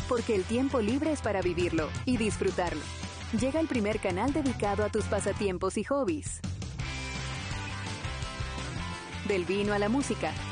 porque el tiempo libre es para vivirlo y disfrutarlo. Llega el primer canal dedicado a tus pasatiempos y hobbies. Del vino a la música,